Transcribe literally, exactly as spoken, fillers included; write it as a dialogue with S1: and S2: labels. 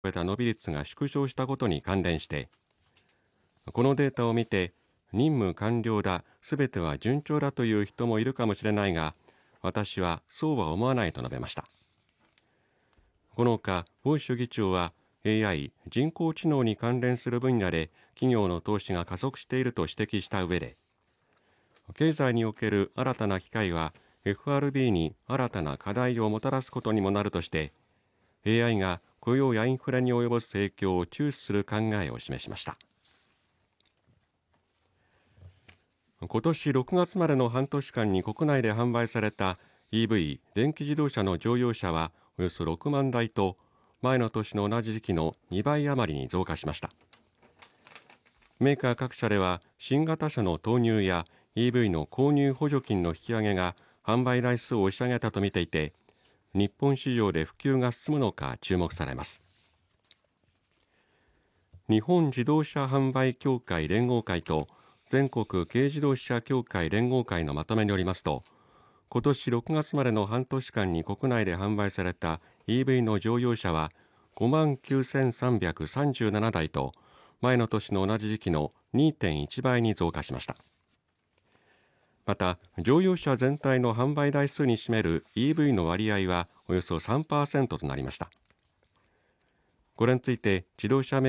S1: えた伸び率が縮小したことに関連して、このデータを見て任務完了だ、すべては順調だという人もいるかもしれないが、私はそうは思わないと述べました。このほか、ボイシュ議長は エーアイ 人工知能に関連する分野で企業の投資が加速していると指摘した上で、経済における新たな機会は エフアールビー に新たな課題をもたらすことにもなるとして、 エーアイ が雇用やインフレに及ぼす影響を注視する考えを示しました。今年ろくがつまでの半年間に国内で販売された イーブイ 電気自動車の乗用車はおよそろくまんだいと、前の年の同じ時期のにばい余りに増加しました。メーカー各社では新型車の投入や イーブイ の購入補助金の引き上げが販売台数を押し上げたとみていて、日本市場で普及が進むのか注目されます。日本自動車販売協会連合会と全国軽自動車協会連合会のまとめによりますと、今年ろくがつまでの半年間に国内で販売された イーブイ の乗用車は ごまんきゅうせんさんびゃくさんじゅうななだいと、前の年の同じ時期の にてんいちばいに増加しました。また、乗用車全体の販売台数に占める イーブイ の割合はおよそ さんパーセント となりました。これについて自動車メ